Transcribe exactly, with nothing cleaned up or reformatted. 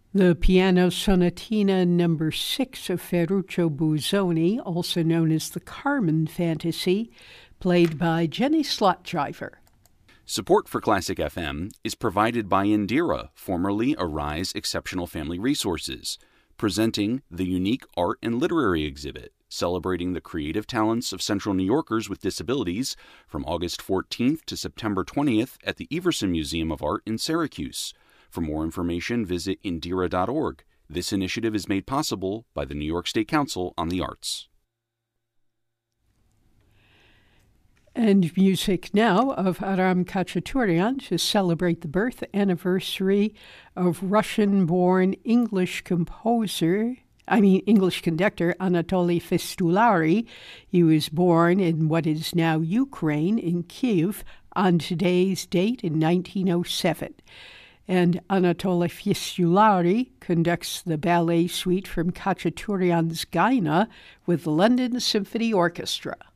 The piano sonatina number six of Ferruccio Busoni, also known as the Carmen Fantasy, played by Jenny Slotdriver. Support for Classic F M is provided by Indira, formerly Arise Exceptional Family Resources, presenting the unique art and literary exhibit celebrating the creative talents of Central New Yorkers with disabilities from August fourteenth to September twentieth at the Everson Museum of Art in Syracuse. For more information, visit indira dot org. This initiative is made possible by the New York State Council on the Arts. And music now of Aram Khachaturian to celebrate the birth anniversary of Russian-born English composer, I mean English conductor Anatoly Fistulari. He was born in what is now Ukraine in Kiev on today's date in nineteen oh seven. And Anatoly Fistulari conducts the ballet suite from Khachaturian's Gaina with the London Symphony Orchestra.